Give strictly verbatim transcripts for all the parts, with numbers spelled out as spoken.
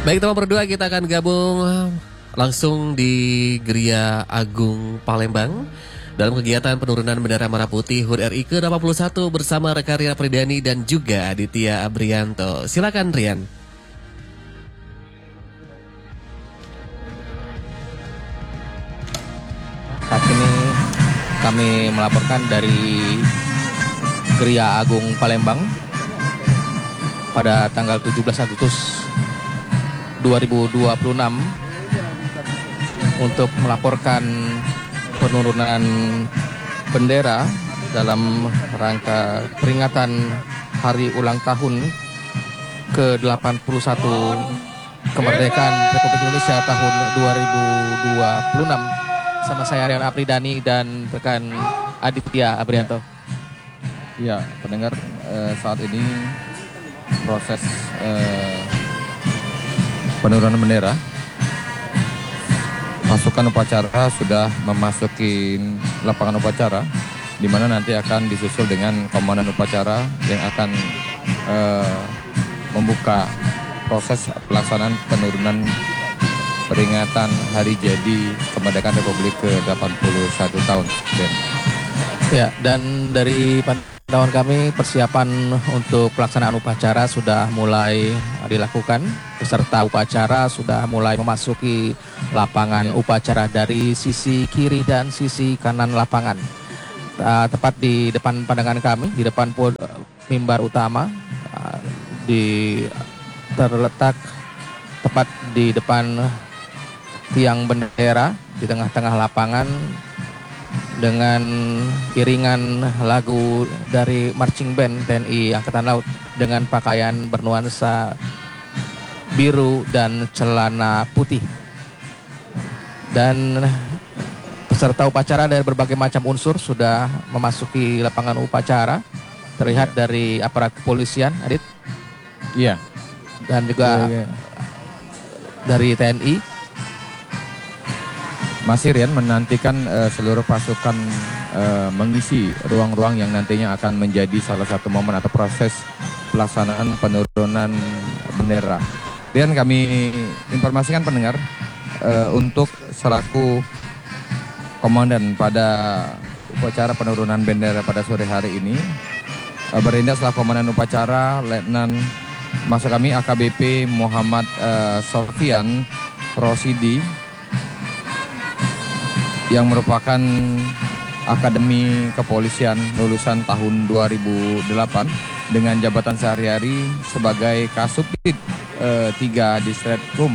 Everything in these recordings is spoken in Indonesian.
Baik teman berdua, kita akan gabung langsung di Geria Agung Palembang dalam kegiatan penurunan bendera merah putih H U D R I ke delapan puluh satu bersama rekan Rian Pridani dan juga Aditya Abrianto. Silakan Rian. Saat ini kami melaporkan dari Geria Agung Palembang pada tanggal tujuh belas Agustus dua ribu dua puluh enam untuk melaporkan penurunan bendera dalam rangka peringatan hari ulang tahun ke delapan puluh satu kemerdekaan Republik Indonesia tahun dua ribu dua puluh enam. Sama saya Rian Apridani dan rekan Aditya Abrianto. Ya, pendengar, eh, saat ini proses eh, penurunan bendera, pasukan upacara sudah memasuki lapangan upacara, di mana nanti akan disusul dengan komandan upacara yang akan eh, membuka proses pelaksanaan penurunan peringatan hari jadi kemerdekaan Republik ke delapan puluh satu tahun. Ben. Ya, dan dari pantauan kami persiapan untuk pelaksanaan upacara sudah mulai dilakukan. Peserta upacara sudah mulai memasuki lapangan upacara dari sisi kiri dan sisi kanan lapangan. Uh, tepat di depan pandangan kami, di depan mimbar utama, uh, di terletak tepat di depan tiang bendera di tengah-tengah lapangan dengan iringan lagu dari marching band T N I Angkatan Laut dengan pakaian bernuansa biru dan celana putih. Dan peserta upacara dari berbagai macam unsur sudah memasuki lapangan upacara. Terlihat dari aparat kepolisian, Adit. Iya. Dan juga ya, ya. dari T N I. Masih Rian menantikan uh, seluruh pasukan uh, mengisi ruang-ruang yang nantinya akan menjadi salah satu momen atau proses pelaksanaan penurunan bendera. Rian, kami informasikan pendengar uh, untuk selaku komandan pada upacara penurunan bendera pada sore hari ini, uh, bertindak selaku komandan upacara Letnan maksud kami A K B P Muhammad uh, Sofian Rosidi, yang merupakan Akademi Kepolisian lulusan tahun dua ribu delapan dengan jabatan sehari-hari sebagai Kasubdit eh, tiga Diskretkum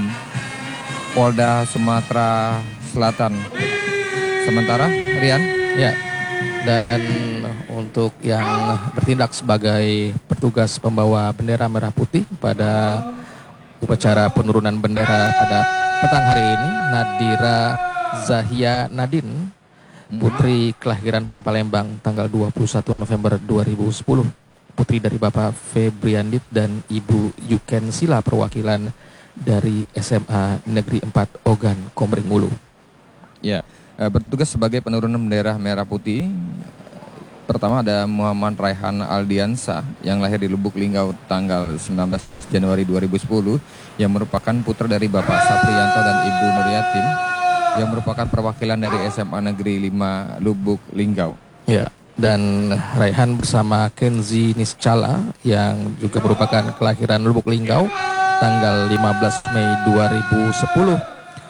Polda Sumatera Selatan. Sementara Rian, ya, dan untuk yang bertindak sebagai petugas pembawa bendera merah putih pada upacara penurunan bendera pada petang hari ini, Nadira Zahia Nadine, putri kelahiran Palembang tanggal dua puluh satu November dua ribu sepuluh, putri dari Bapak Febriandit dan Ibu Yuken Sila, perwakilan dari S M A Negeri empat Ogan, Komering Ulu. Ya, bertugas sebagai penurunan bendera merah putih. Pertama ada Muhammad Raihan Aldiansa yang lahir di Lubuk Linggau tanggal sembilan belas Januari dua ribu sepuluh, yang merupakan putra dari Bapak Saprianto dan Ibu Nuryatin, yang merupakan perwakilan dari S M A Negeri lima Lubuk Linggau. Ya, dan Raihan bersama Kenzi Niscala yang juga merupakan kelahiran Lubuk Linggau tanggal lima belas Mei dua ribu sepuluh.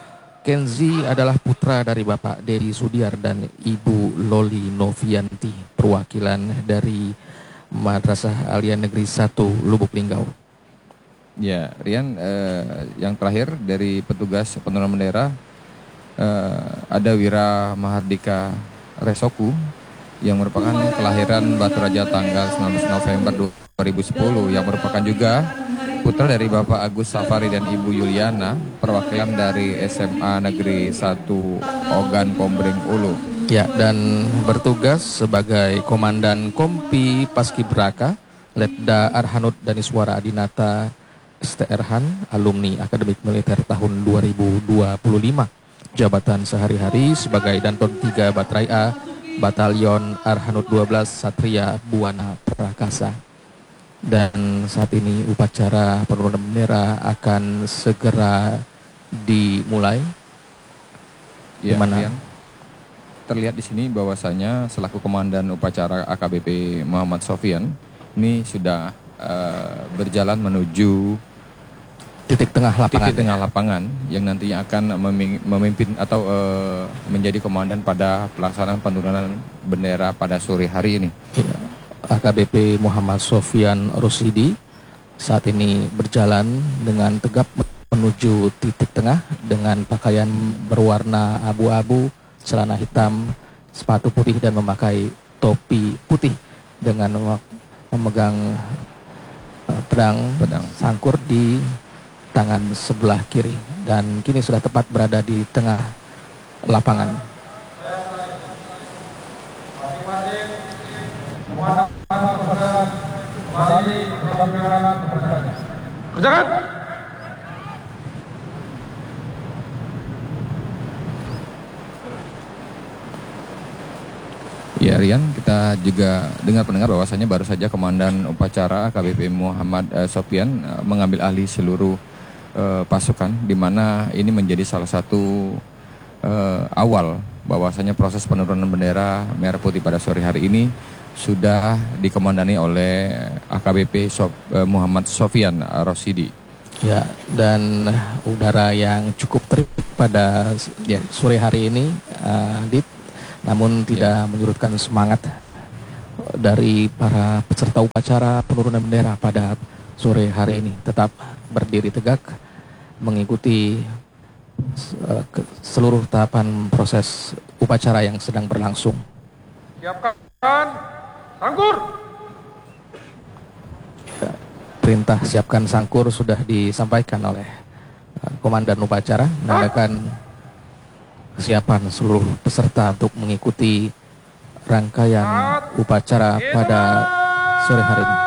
Kenzi adalah putra dari Bapak Dedi Sudiar dan Ibu Loli Novianti, perwakilan dari Madrasah Alia Negeri satu Lubuk Linggau. Ya, Rian, eh, yang terakhir dari petugas penurunan bendera, Uh, ada Wira Mahardika Resoku yang merupakan kelahiran Batu Raja tanggal sembilan belas November dua ribu sepuluh, yang merupakan juga putra dari Bapak Agus Safari dan Ibu Yuliana, perwakilan dari S M A Negeri satu Ogan, Komering Ulu. Ya, dan bertugas sebagai Komandan Kompi Paskibraka Letda Arhanud Daniswara Adinata S T R Han, alumni Akademik Militer tahun dua ribu dua puluh lima. Jabatan sehari-hari sebagai Danton tiga Batrai A, Batalion Arhanud dua belas Satria Buana Prakasa. Dan saat ini upacara penurunan bendera akan segera dimulai. Ya, Di mana? Rian, terlihat di sini bahwasanya selaku komandan upacara A K B P Muhammad Sofyan ini sudah uh, berjalan menuju Titik tengah lapangan. titik tengah lapangan yang nantinya akan meming- memimpin atau uh, menjadi komandan pada pelaksanaan penurunan bendera pada sore hari ini. Ya, A K B P Muhammad Sofyan Rosidi saat ini berjalan dengan tegap menuju titik tengah dengan pakaian berwarna abu-abu, celana hitam, sepatu putih dan memakai topi putih dengan memegang uh, pedang, Pedang. sangkur di tangan sebelah kiri dan kini sudah tepat berada di tengah lapangan. Kerjakan. Ya Rian, kita juga dengar pendengar bahwasanya baru saja Komandan Upacara A K B P Muhammad uh, Sofyan uh, mengambil alih seluruh uh, pasukan, di mana ini menjadi salah satu uh, awal bahwasanya proses penurunan bendera merah putih pada sore hari ini sudah dikomandani oleh A K B P Sof, uh, Muhammad Sofyan Rosidi. Ya, dan udara yang cukup terik pada ya, sore hari ini, uh, Dit, namun tidak menyurutkan semangat dari para peserta upacara penurunan bendera pada sore hari ini. Tetap berdiri tegak, mengikuti uh, ke- seluruh tahapan proses upacara yang sedang berlangsung. Siapkan. Sangkur. Perintah siapkan sangkur sudah disampaikan oleh uh, Komandan Upacara, menandakan kesiapan seluruh peserta untuk mengikuti rangkaian upacara pada sore hari ini.